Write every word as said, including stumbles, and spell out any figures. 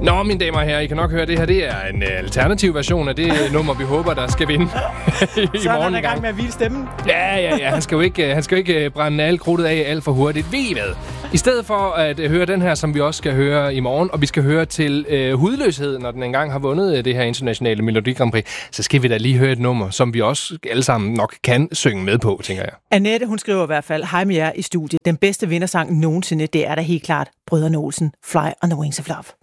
Nå, mine damer og herrer, I kan nok høre, det her det er en uh, alternativ version af det nummer, vi håber, der skal vinde i Så er morgen han i gang med at hvile stemmen. Ja, ja, ja. Han skal jo ikke, han skal jo ikke brænde alt krudtet af alt for hurtigt. Ved I hvad? I stedet for at høre den her, som vi også skal høre i morgen, og vi skal høre til uh, hudløshed, når den engang har vundet det her internationale Melodi Grand Prix, så skal vi da lige høre et nummer, som vi også alle sammen nok kan synge med på, tænker jeg. Annette, hun skriver i hvert fald, hej med jer i studiet. Den bedste vindersang nogensinde, det er da helt klart Brødrene Olsen, Fly on the Wings of Love.